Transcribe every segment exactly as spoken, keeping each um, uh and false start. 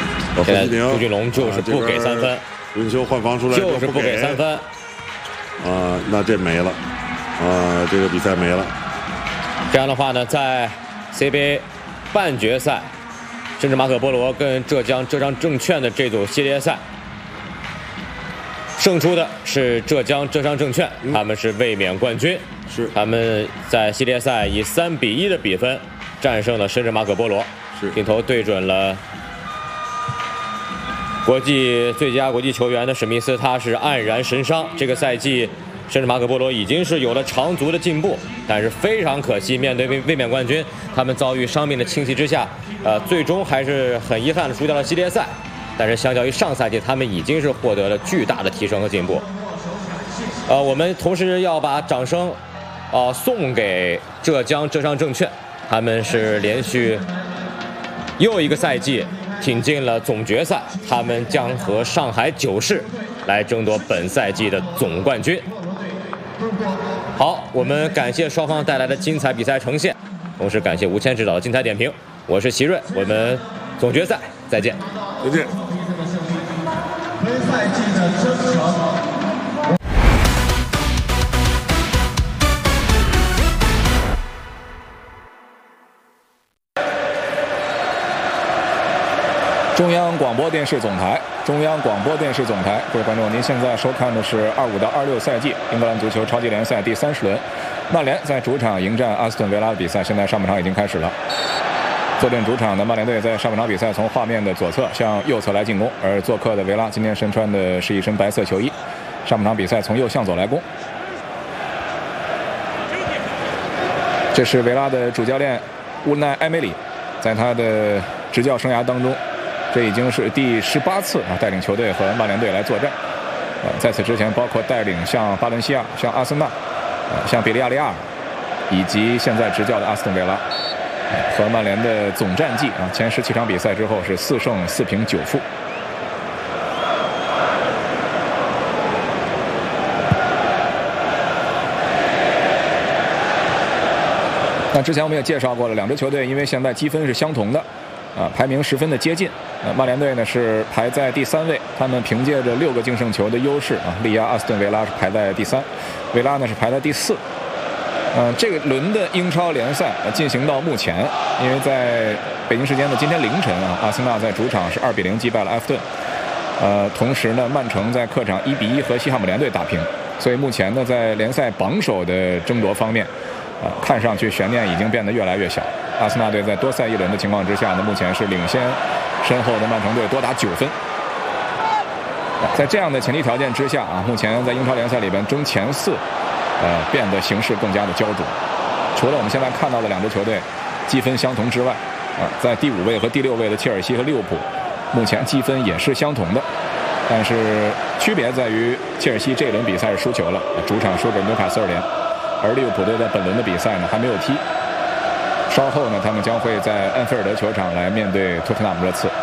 现在朱俊龙就是不给三分， 轮休换防出来就是不给三分。 啊，那这没了，啊，这个比赛没了。 这样的话呢，在 C B A 半决赛，甚至马可波罗跟浙江浙江证券的这组系列赛，胜出的是浙江浙江证券， 嗯、 他们是卫冕冠军。 是他们在系列赛以三比一的比分战胜了深圳马可波罗。 是镜头对准了国际最佳国际球员的史密斯，他是黯然神伤。这个赛季，深圳马可波罗已经是有了长足的进步，但是非常可惜，面对卫卫冕冠军，他们遭遇伤病的侵袭之下，呃，最终还是很遗憾的输掉了系列赛。但是相较于上赛季，他们已经是获得了巨大的提升和进步。呃，我们同时要把掌声。啊、呃，送给浙江浙江证券，他们是连续又一个赛季挺进了总决赛，他们将和上海九市来争夺本赛季的总冠军。好，我们感谢双方带来的精彩比赛呈现，同时感谢吴谦指导的精彩点评。我是齐瑞，我们总决赛再见。 再见。 本赛季的征程。 中央广播电视总台，中央广播电视总台，各位观众，您现在收看的是二五到二六赛季英格兰足球超级联赛第三十轮，曼联在主场迎战阿斯顿维拉的比赛，现在上半场已经开始了。坐镇主场的曼联队在上半场比赛从画面的左侧向右侧来进攻，而做客的维拉今天身穿的是一身白色球衣，上半场比赛从右向左来攻。这是维拉的主教练乌奈埃梅里，在他的执教生涯当中。这已经是第十八次啊，带领球队和曼联队来作战。呃，在此之前，包括带领像巴伦西亚、像阿森纳、呃、像比利亚雷亚尔，以及现在执教的阿斯顿维拉，呃、和曼联的总战绩啊，前十七场比赛之后是四胜四平九负。那之前我们也介绍过了，两支球队因为现在积分是相同的。啊，排名十分的接近。呃，曼联队呢是排在第三位，他们凭借着六个净胜球的优势啊，力压阿斯顿维拉是排在第三，维拉呢是排在第四。嗯、呃，这个轮的英超联赛、呃、进行到目前，因为在北京时间的今天凌晨啊，阿森纳在主场是二比零击败了埃弗顿。呃，同时呢，曼城在客场一比一和西汉姆联队打平，所以目前呢，在联赛榜首的争夺方面，呃，看上去悬念已经变得越来越小。阿森纳队在多赛一轮的情况之下呢，目前是领先身后的曼城队多达九分。在这样的前提条件之下啊，目前在英超联赛里边争前四，呃，变得形势更加的焦灼。除了我们现在看到的两支球队积分相同之外，啊，在第五位和第六位的切尔西和利物浦，目前积分也是相同的，但是区别在于切尔西这一轮比赛是输球了，主场输给纽卡斯尔联，而利物浦队在本轮的比赛呢还没有踢。稍后呢，他们将会在安菲尔德球场来面对托特纳姆热刺。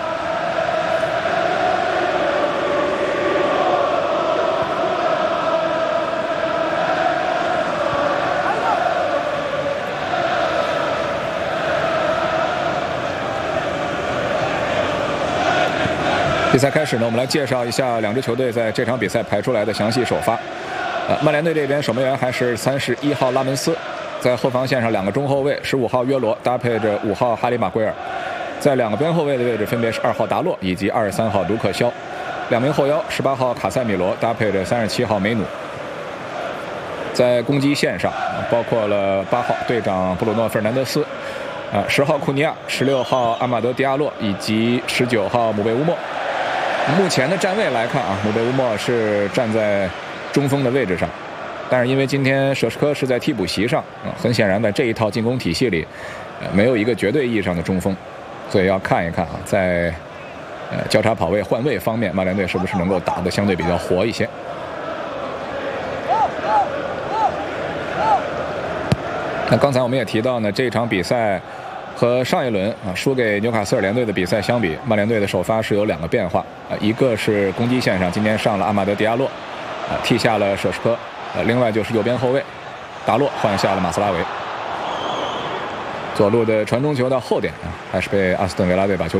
比赛开始呢，我们来介绍一下两支球队在这场比赛排出来的详细首发。呃，曼联队这边守门员还是三十一号拉门斯。在后防线上，两个中后卫，十五号约罗搭配着五号哈里马圭尔，在两个边后卫的位置分别是二号达洛以及二十三号卢克肖，两名后腰，十八号卡塞米罗搭配着三十七号梅努。在攻击线上，包括了八号队长布鲁诺·费尔南德斯，啊，十号库尼亚，十六号阿马德·迪亚洛以及十九号姆贝乌莫。目前的站位来看啊，姆贝乌莫是站在中锋的位置上。但是因为今天舍什科是在替补席上，啊，很显然在这一套进攻体系里，呃，没有一个绝对意义上的中锋，所以要看一看啊，在呃交叉跑位换位方面，曼联队是不是能够打得相对比较活一些。那刚才我们也提到呢，这场比赛和上一轮啊输给纽卡斯尔联队的比赛相比，曼联队的首发是有两个变化啊，一个是攻击线上今天上了阿马德·迪亚洛，啊，替下了舍什科。呃，另外就是右边后卫达洛换下了马斯拉维，左路的传中球到后点啊，还是被阿斯顿维拉队把球